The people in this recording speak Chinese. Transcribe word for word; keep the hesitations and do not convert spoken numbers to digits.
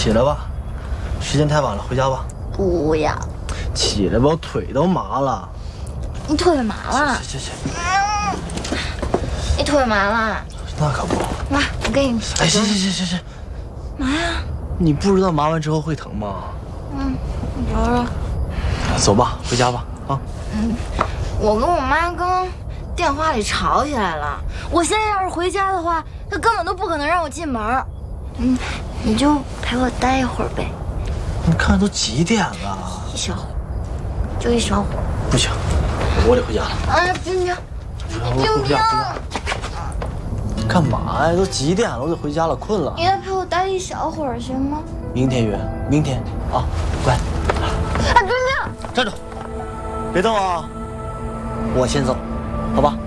起来吧，时间太晚了，回家吧。 不要。 起来吧，我腿都麻了。 你腿麻了？ 行行行。 你腿麻了？ 那可不。 来，我给你。 哎，行行行行行。 麻呀？ 你不知道麻完之后会疼吗？ 嗯，你瞅瞅。 走吧，回家吧。啊。 嗯，我跟我妈刚电话里吵起来了。我现在要是回家的话，她根本都不可能让我进门。嗯，你就陪我待一会儿呗。 你看都几点了？ 一小会儿，就一小会儿。 不行，我得回家了。 哎，冰冰，冰冰， 干嘛呀？都几点了？我得回家了，困了。 你再陪我待一小会儿行吗？ 明天约，明天啊，乖。 哎，冰冰， 站住，别动啊！我先走，好吧？